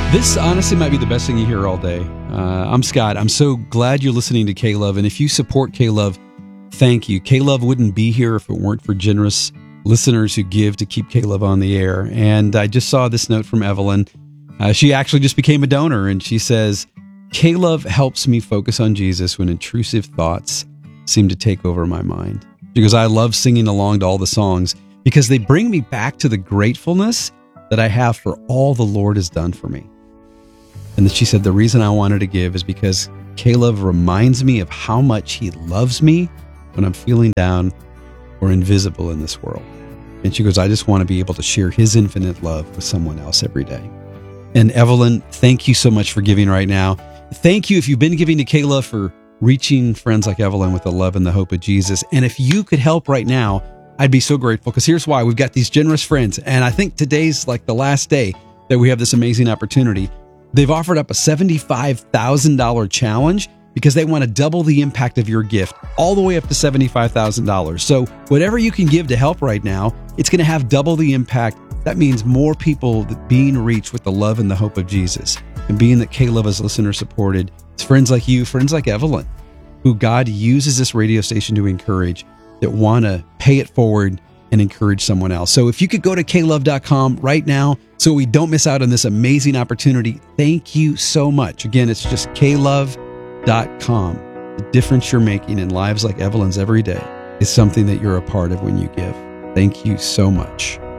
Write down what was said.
This honestly might be the best thing you hear all day. I'm Scott. I'm so glad you're listening to K-Love. And if you support K-Love, thank you. K-Love wouldn't be here if it weren't for generous listeners who give to keep K-Love on the air. And I just saw this note from Evelyn. She actually just became a donor, and she says, K-Love helps me focus on Jesus when intrusive thoughts seem to take over my mind. She goes, I love singing along to all the songs because they bring me back to the gratefulness that I have for all the Lord has done for me. And then she said, the reason I wanted to give is because K-Love reminds me of how much he loves me when I'm feeling down or invisible in this world. And she goes, I just want to be able to share his infinite love with someone else every day. And Evelyn, thank you so much for giving right now. Thank you if you've been giving to K-Love for reaching friends like Evelyn with the love and the hope of Jesus. And if you could help right now, I'd be so grateful, because here's why. We've got these generous friends, and I think today's like the last day that we have this amazing opportunity. They've offered up a $75,000 challenge because they want to double the impact of your gift, all the way up to $75,000. So whatever you can give to help right now, it's going to have double the impact. That means more people being reached with the love and the hope of Jesus. And being that K-Love is listener supported, it's friends like you, friends like Evelyn, who God uses this radio station to encourage, that want to pay it forward and encourage someone else. So if you could go to klove.com right now so we don't miss out on this amazing opportunity, thank you so much. Again, it's just klove.com. The difference you're making in lives like Evelyn's every day is something that you're a part of when you give. Thank you so much.